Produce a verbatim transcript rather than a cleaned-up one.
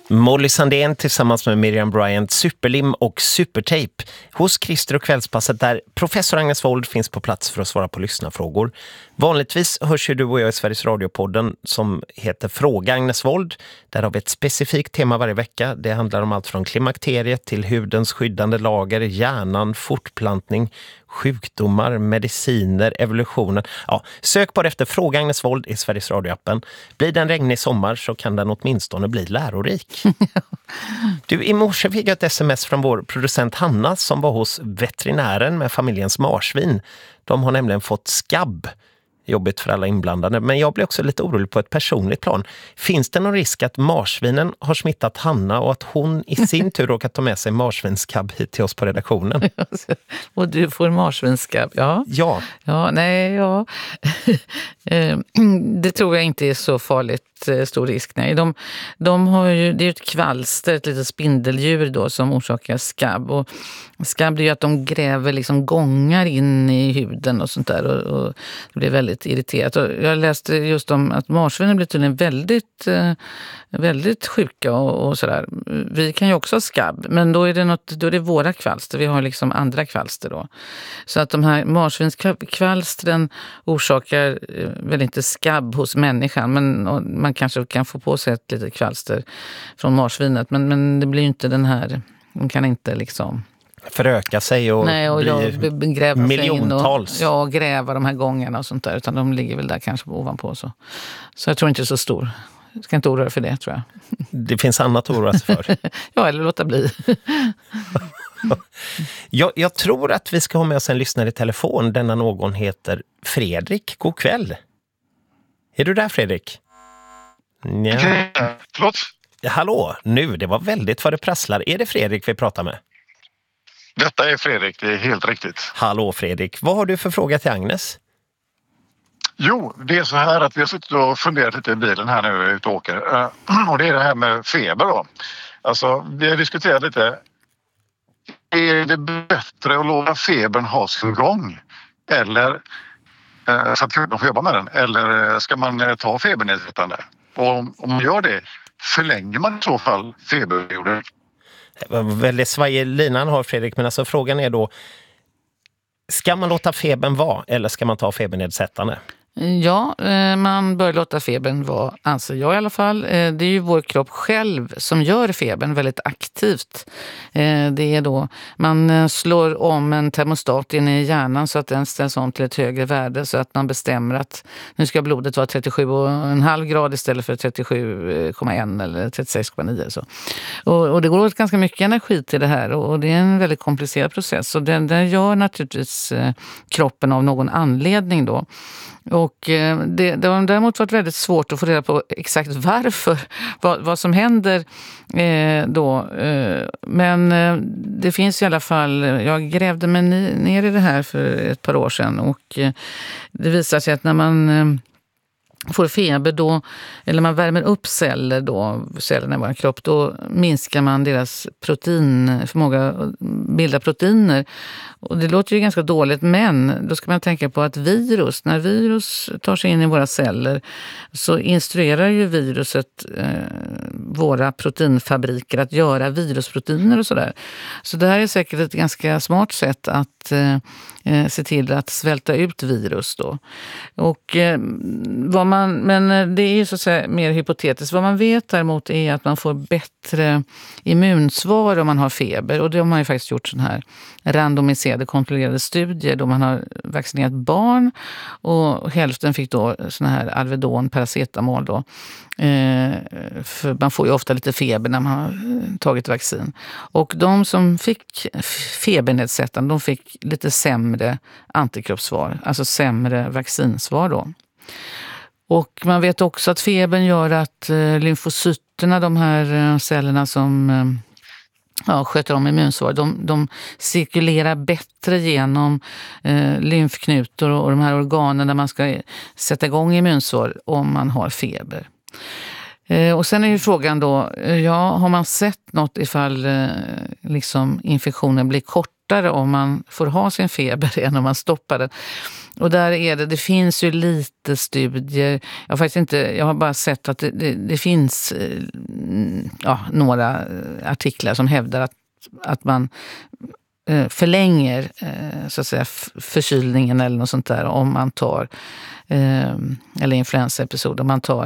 Molly Sandén tillsammans med Miriam Bryant, Superlim och Supertape hos Christer och Kvällspasset, där professor Agnes Wold finns på plats för att svara på lyssnarfrågor. Vanligtvis hörs ju du och jag i Sveriges Radio-podden som heter Fråga Agnes Wold. Där har vi ett specifikt tema varje vecka. Det handlar om allt från klimakteriet till hudens skyddande lager, hjärnan, fortplantning, sjukdomar, mediciner, evolutionen. Ja, sök på det efter Fråga Agnes Wold i Sveriges Radio-appen. Blir det en regnig sommar så kan den åtminstone bli lärorik. Du, i morse fick jag ett sms från vår producent Hanna som var hos veterinären med familjens marsvin. De har nämligen fått skabb. Jobbigt för alla inblandade, men jag blir också lite orolig på ett personligt plan. Finns det någon risk att marsvinen har smittat Hanna och att hon i sin tur råkat ta med sig marsvinskabb hit till oss på redaktionen? Och du får marsvinskabb, ja. Ja. Ja, nej, ja. Det tror jag inte är så farligt stor risk. Nej. De, de har ju, det är ju ett kvalster, ett litet spindeldjur då som orsakar skabb. Och skabb är ju att de gräver liksom gångar in i huden och sånt där och, och det blir väldigt irriterat. Och jag läste just om att marsvinen blir tydligen väldigt, väldigt sjuka och, och sådär. Vi kan ju också ha skabb, men då är det, något, då är det våra kvalster. Vi har liksom andra kvalster då. Så att de här marsvinskvalstren orsakar väl inte skabb hos människan, men man kanske kan få på sig ett litet kvalster från marsvinet, men, men det blir ju inte den här, de kan inte liksom föröka sig och, nej, och bli gräva miljontals. Och, ja, gräva de här gångerna och sånt där, utan de ligger väl där kanske ovanpå. Så, så jag tror inte det är så stor. Jag ska inte oroa dig för det, tror jag. Det finns annat att oroa sig för. Ja, eller låta bli. jag, jag tror att vi ska ha med oss en lyssnare i telefon. Denna någon heter Fredrik. God kväll. Är du där, Fredrik? Ja. Förlåt? Hallå, nu, det var väldigt vad det prasslar. Är det Fredrik vi pratar med? Detta är Fredrik, det är helt riktigt. Hallå Fredrik, vad har du för fråga till Agnes? Jo, det är så här att vi har suttit och funderat lite i bilen här nu ute och åker. Och det är det här med feber då. Alltså, vi har diskuterat lite. Är det bättre att låta febern ha sin gång? Eller så att kroppen får jobba med den? Eller ska man ta febernedsättande? Och om man gör det, förlänger man i så fall feberperioden? Väldigt svajig linan har Fredrik, men alltså frågan är då, ska man låta febern vara eller ska man ta febernedsättande? Ja, man bör låta febern vara, anser jag i alla fall. Det är ju vår kropp själv som gör febern väldigt aktivt. Det är då, man slår om en termostat in i hjärnan så att den ställs om till ett högre värde, så att man bestämmer att nu ska blodet vara trettiosju komma fem grad istället för trettiosju komma ett eller trettiosex komma nio. Så. Och, och det går åt ganska mycket energi till det här, och det är en väldigt komplicerad process. Och den, den gör naturligtvis kroppen av någon anledning då. Och det, det har däremot varit väldigt svårt att få reda på exakt varför, vad, vad som händer eh, då. Eh, men eh, det finns i alla fall, jag grävde mig ner i det här för ett par år sedan, och eh, det visar sig att när man eh, får feber då, eller man värmer upp celler då, cellerna i vår kropp, då minskar man deras protein, förmåga att bilda proteiner. Och det låter ju ganska dåligt, men då ska man tänka på att virus, när virus tar sig in i våra celler så instruerar ju viruset eh, våra proteinfabriker att göra virusproteiner och sådär. Så det här är säkert ett ganska smart sätt att eh, se till att svälta ut virus då. Och eh, vad man, men det är ju så att säga mer hypotetiskt. Vad man vet däremot är att man får bättre immunsvar om man har feber, och det har man ju faktiskt gjort sån här randomiserade kontrollerade studier då man har vaccinerat barn, och hälften fick då sån här Alvedon, paracetamol då. Eh, för man får ju ofta lite feber när man har tagit vaccin. Och de som fick febernedsättande, de fick lite sämre antikroppssvar, alltså sämre vaccinsvar då. Och man vet också att febern gör att eh, lymfocyterna, de här eh, cellerna som eh, ja, sköter om immunsvar, de, de cirkulerar bättre genom eh, lymfknutor och, och de här organen där man ska sätta igång immunsvar om man har feber. Eh, och sen är ju frågan då, ja, har man sett något ifall eh, liksom infektionen blir kortare kortare om man får ha sin feber än om man stoppar den. Och där är det, det finns ju lite studier. Jag har faktiskt inte, jag har bara sett att det, det, det finns ja, några artiklar som hävdar att, att man förlänger så att säga förkylningen eller något sånt där om man tar eller influensaepisod om man tar